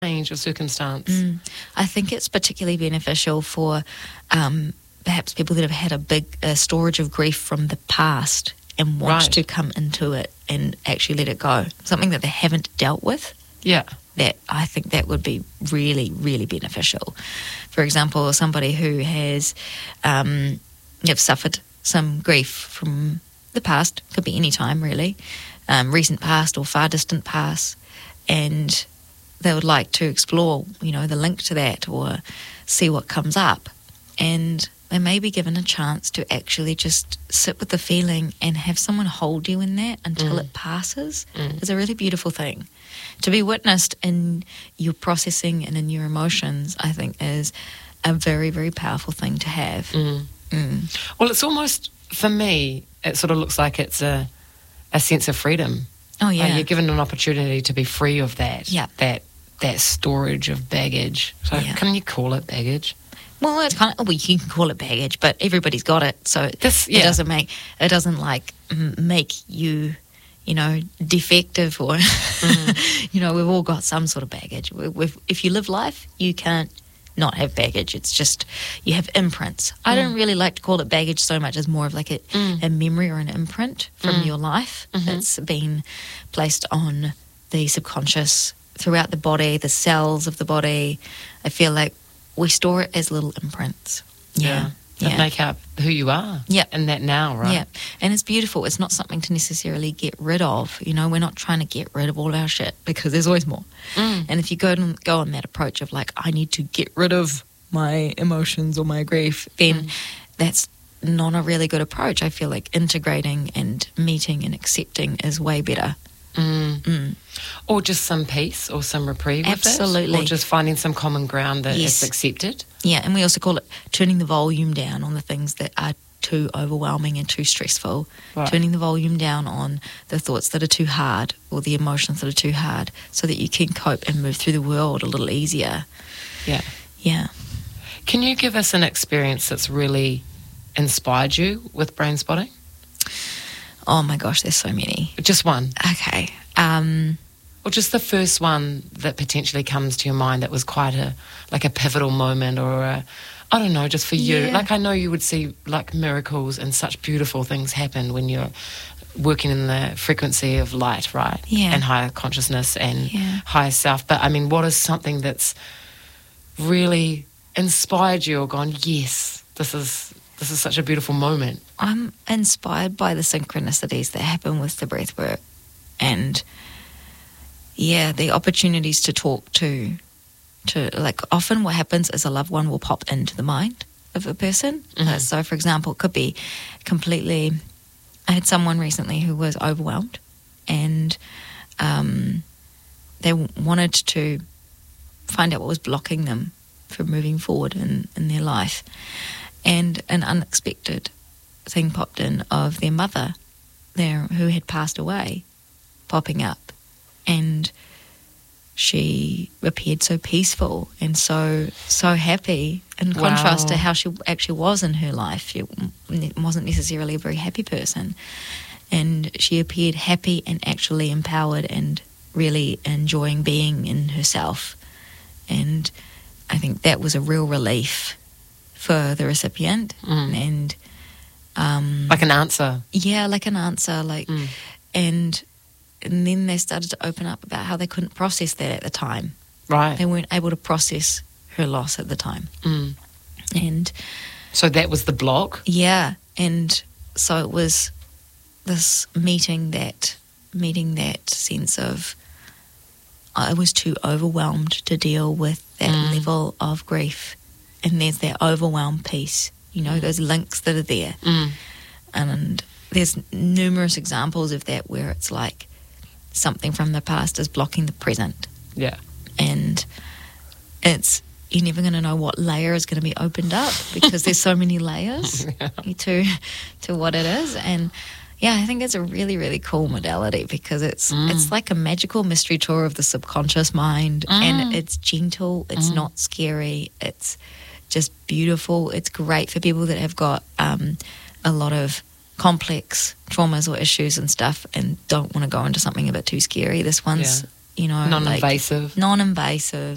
change or circumstance. I think it's particularly beneficial for perhaps people that have had a big storage of grief from the past and want to come into it and actually let it go. Something that they haven't dealt with. Yeah. That I think that would be really, really beneficial. For example, somebody who has have suffered some grief from the past, could be any time really, recent past or far distant past, and they would like to explore, the link to that or see what comes up. And they may be given a chance to actually just sit with the feeling and have someone hold you in that until it passes is a really beautiful thing. To be witnessed in your processing and in your emotions, I think, is a very, very powerful thing to have. Well, it's almost, for me, it sort of looks like it's a sense of freedom. Oh, yeah. You're given an opportunity to be free of that. Yeah. That storage of baggage. So can you call it baggage? Well, it's kind of, you can call it baggage, but everybody's got it, so it doesn't make you, defective or, we've all got some sort of baggage. If you live life, you can't not have baggage. It's just you have imprints. I don't really like to call it baggage so much as more of like a memory or an imprint from your life that's been placed on the subconscious throughout the body, the cells of the body. I feel like we store it as little imprints. That make up who you are. Yeah. And that now, right? Yeah. And it's beautiful. It's not something to necessarily get rid of. We're not trying to get rid of all our shit because there's always more. And if you go on that approach of like, I need to get rid of my emotions or my grief, then that's not a really good approach. I feel like integrating and meeting and accepting is way better. Or just some peace or some reprieve with it. Absolutely. Or just finding some common ground that is accepted. Yeah, and we also call it turning the volume down on the things that are too overwhelming and too stressful. Right. Turning the volume down on the thoughts that are too hard or the emotions that are too hard so that you can cope and move through the world a little easier. Yeah. Yeah. Can you give us an experience that's really inspired you with brain spotting? Oh my gosh, there's so many. Just one. Okay. Or just the first one that potentially comes to your mind that was quite a pivotal moment or I don't know, just for you. Yeah. Like I know you would see like miracles and such beautiful things happen when you're working in the frequency of light, right? Yeah. And higher consciousness and higher self. But I mean, what is something that's really inspired you or gone, yes, this is such a beautiful moment? I'm inspired by the synchronicities that happen with the breath work and the opportunities to talk to like often what happens is a loved one will pop into the mind of a person. So for example, it could be completely, I had someone recently who was overwhelmed and they wanted to find out what was blocking them from moving forward in their life. And an unexpected thing popped in of their mother there who had passed away popping up. And she appeared so peaceful and so happy in contrast to how she actually was in her life. She wasn't necessarily a very happy person. And she appeared happy and actually empowered and really enjoying being in herself. And I think that was a real relief for the recipient. And like an answer. Yeah, like an answer. And then they started to open up about how they couldn't process that at the time. Right. They weren't able to process her loss at the time. And so that was the block? Yeah. And so it was this meeting that sense of I was too overwhelmed to deal with that level of grief. And there's that overwhelmed piece, those links that are there. And there's numerous examples of that where it's like something from the past is blocking the present. Yeah. And you're never going to know what layer is going to be opened up because there's so many layers to what it is. And I think it's a really, really cool modality because it's like a magical mystery tour of the subconscious mind and it's gentle, it's not scary, it's just beautiful. It's great for people that have got a lot of complex traumas or issues and stuff and don't want to go into something a bit too scary. This one's, non-invasive. Non-invasive.